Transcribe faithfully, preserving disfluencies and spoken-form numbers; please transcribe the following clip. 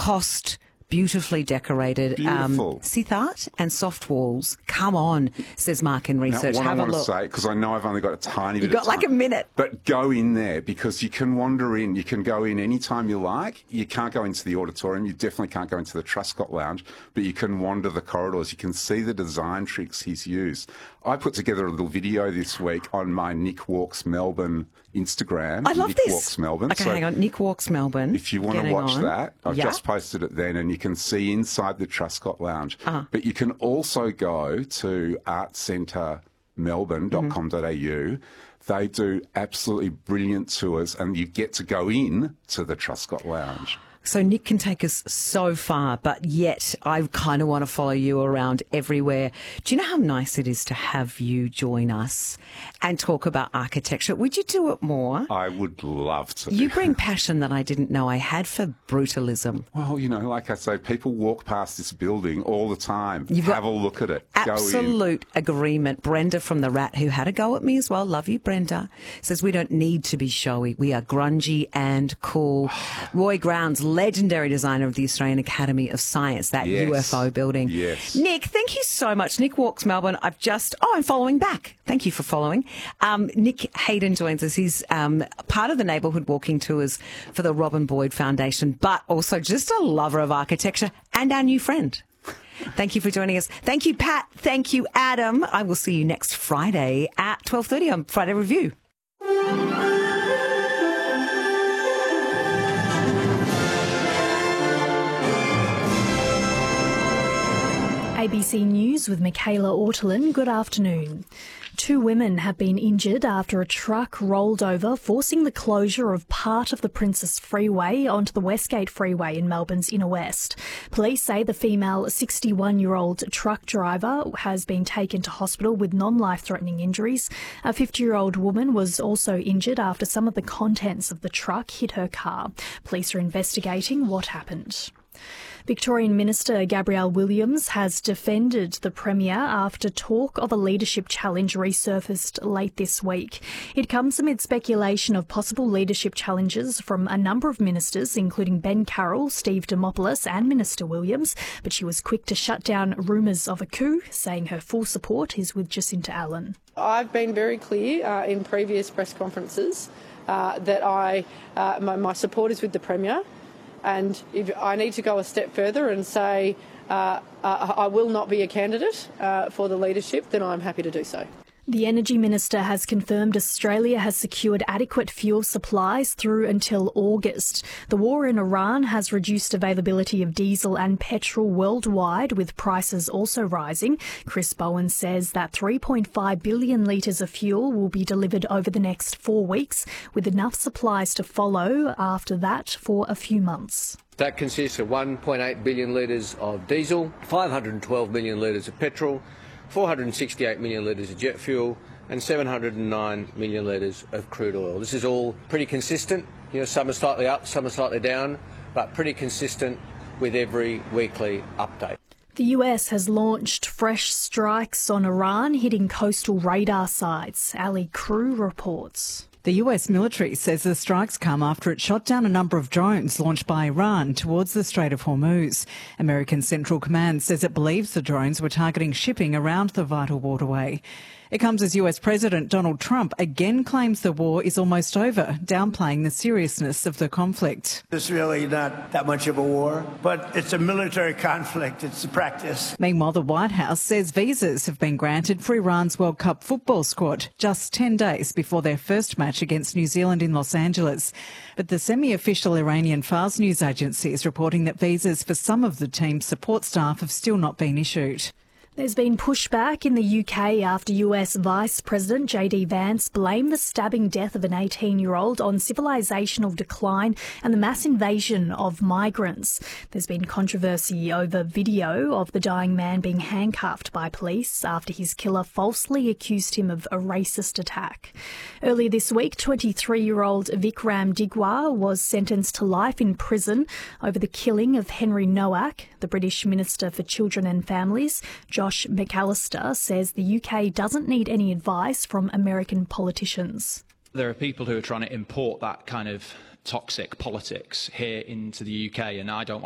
Lacoste, beautifully decorated. Beautiful. Um, Sith art and soft walls. Come on, says Mark in research. Now, what Have I a want look. to say, because I know I've only got a tiny bit You've got of time. like a minute. But go in there, because you can wander in. You can go in any time you like. You can't go into the auditorium. You definitely can't go into the Truscott Lounge. But you can wander the corridors. You can see the design tricks he's used. I put together a little video this week on my Nick Walks Melbourne Instagram. I love Nick this. Walks Melbourne. Okay, So hang on. Nick Walks Melbourne. if you want to Getting watch on. that, I've Yeah. just posted it then, and you can see inside the Truscott Lounge. Uh-huh. But you can also go to art centre melbourne dot com dot a u. They do absolutely brilliant tours, and you get to go in to the Truscott Lounge. So Nick can take us so far, but yet I kind of want to follow you around everywhere. Do you know how nice it is to have you join us and talk about architecture? Would you do it more? I would love to. You bring passion that I didn't know I had for brutalism. Well, you know, like I say, people walk past this building all the time. You've got Have a look at it. Go in. Absolute agreement. Brenda from The Rat, who had a go at me as well, love you, Brenda, says we don't need to be showy. We are grungy and cool. Roy Grounds, legendary designer of the Australian Academy of Science, that Yes. U F O building. Yes. Nick, thank you so much. Nick Walks Melbourne. I've just, oh, I'm following back. Thank you for following. Um, Nick Hayden joins us. He's um, part of the neighbourhood walking tours for the Robin Boyd Foundation, but also just a lover of architecture and our new friend. Thank you for joining us. Thank you, Pat. Thank you, Adam. I will see you next Friday at twelve thirty on Friday Review. A B C News with Michaela Ortolin. Good afternoon. Two women have been injured after a truck rolled over, forcing the closure of part of the Princess Freeway onto the Westgate Freeway in Melbourne's inner west. Police say the female sixty-one-year-old truck driver has been taken to hospital with non-life-threatening injuries. A fifty-year-old woman was also injured after some of the contents of the truck hit her car. Police are investigating what happened. Victorian Minister Gabrielle Williams has defended the Premier after talk of a leadership challenge resurfaced late this week. It comes amid speculation of possible leadership challenges from a number of ministers, including Ben Carroll, Steve Dimopoulos and Minister Williams, but she was quick to shut down rumours of a coup, saying her full support is with Jacinta Allen. I've been very clear uh, in previous press conferences uh, that I uh, my, my support is with the Premier. And if I need to go a step further and say uh, uh, I will not be a candidate uh, for the leadership, then I'm happy to do so. The Energy Minister has confirmed Australia has secured adequate fuel supplies through until August. The war in Iran has reduced availability of diesel and petrol worldwide, with prices also rising. Chris Bowen says that three point five billion litres of fuel will be delivered over the next four weeks, with enough supplies to follow after that for a few months. That consists of one point eight billion litres of diesel, five hundred twelve million litres of petrol, four hundred sixty-eight million litres of jet fuel and seven hundred nine million litres of crude oil. This is all pretty consistent. You know, some are slightly up, some are slightly down, but pretty consistent with every weekly update. The U S has launched fresh strikes on Iran, hitting coastal radar sites. Ali Crew reports. The U S military says the strikes come after it shot down a number of drones launched by Iran towards the Strait of Hormuz. American Central Command says it believes the drones were targeting shipping around the vital waterway. It comes as U S President Donald Trump again claims the war is almost over, downplaying the seriousness of the conflict. It's really not that much of a war, but it's a military conflict. It's a practice. Meanwhile, the White House says visas have been granted for Iran's World Cup football squad just ten days before their first match against New Zealand in Los Angeles. But the semi-official Iranian Fars news agency is reporting that visas for some of the team's support staff have still not been issued. There's been pushback in the U K after U S Vice President J D Vance blamed the stabbing death of an eighteen-year-old on civilisational decline and the mass invasion of migrants. There's been controversy over video of the dying man being handcuffed by police after his killer falsely accused him of a racist attack. Earlier this week, twenty-three-year-old Vikram Digwa was sentenced to life in prison over the killing of Henry Nowak. The British Minister for Children and Families, Josh McAllister, says the U K doesn't need any advice from American politicians. There are people who are trying to import that kind of toxic politics here into the U K, and I don't want